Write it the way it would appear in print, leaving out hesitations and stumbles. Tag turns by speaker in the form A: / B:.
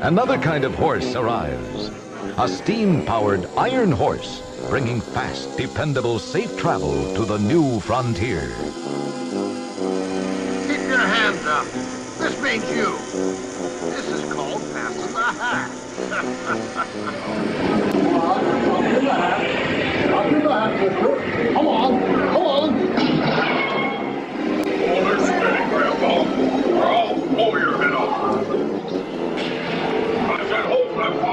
A: Another kind of horse arrives. A steam-powered iron horse, bringing fast, dependable, safe travel to the new frontier.
B: Keep your hands up. This means you. This is called passing the hat.